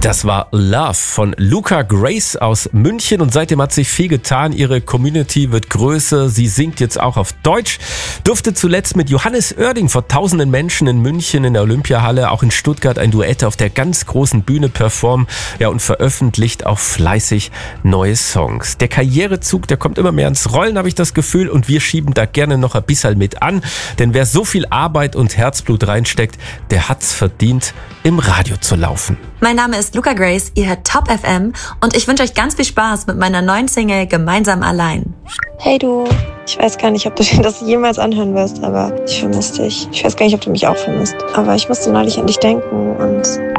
Das war Love von Luca Grace aus München und seitdem hat sich viel getan. Ihre Community wird größer. Sie singt jetzt auch auf Deutsch. Durfte zuletzt mit Johannes Oerding vor tausenden Menschen in München in der Olympiahalle, auch in Stuttgart ein Duett auf der ganz großen Bühne performen. Ja, und veröffentlicht auch fleißig neue Songs. Der Karrierezug, der kommt immer mehr ins Rollen, habe ich das Gefühl. Und wir schieben da gerne noch ein bisschen mit an. Denn wer so viel Arbeit und Herzblut reinsteckt, der hat's verdient, im Radio zu laufen. Mein Name ist Luca Grace, ihr hört Top FM und ich wünsche euch ganz viel Spaß mit meiner neuen Single Gemeinsam allein. Hey du, ich weiß gar nicht, ob du dir das jemals anhören wirst, aber ich vermisse dich. Ich weiß gar nicht, ob du mich auch vermisst, aber ich musste neulich an dich denken und